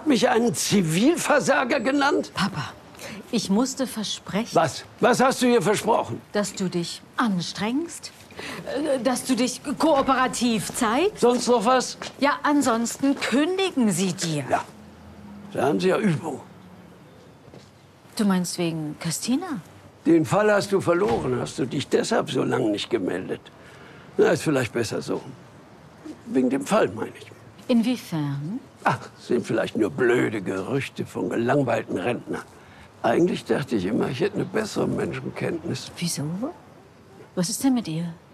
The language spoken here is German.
hat mich einen Zivilversager genannt? Papa, ich musste versprechen... Was? Was hast du ihr versprochen? Dass du dich anstrengst, dass du dich kooperativ zeigst. Sonst noch was? Ja, ansonsten kündigen sie dir. Ja, da haben sie ja Übung. Du meinst wegen Christina? Den Fall hast du verloren. Hast du dich deshalb so lange nicht gemeldet? Na, ist vielleicht besser so. Wegen dem Fall, meine ich. Inwiefern? Ach, sind vielleicht nur blöde Gerüchte von gelangweilten Rentnern. Eigentlich dachte ich immer, ich hätte eine bessere Menschenkenntnis. Wieso? Was ist denn mit ihr?